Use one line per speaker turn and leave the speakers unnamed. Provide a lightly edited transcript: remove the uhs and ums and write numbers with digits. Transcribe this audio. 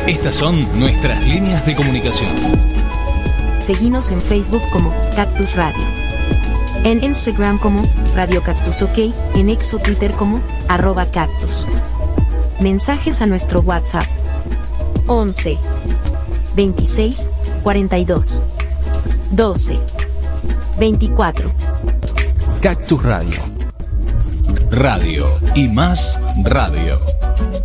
Estas son nuestras líneas de comunicación.
Seguinos en Facebook como Cactus Radio. En Instagram como Radio Cactus OK. En X o Twitter como @Cactus. Mensajes a nuestro WhatsApp. 11 26 42 12 24.
Cactus Radio. Radio y más radio.